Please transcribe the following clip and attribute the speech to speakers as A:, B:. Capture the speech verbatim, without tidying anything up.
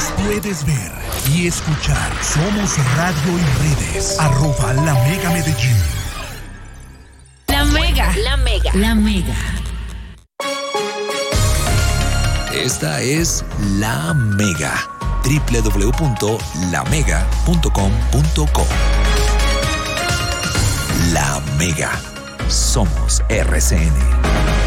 A: puedes ver y escuchar. Somos Radio y Redes. Arroba La Mega Medellín.
B: La Mega.
C: La Mega.
B: La Mega.
D: Esta es La Mega. doble u doble u doble u punto la mega punto com punto co. La Mega. Somos R C N.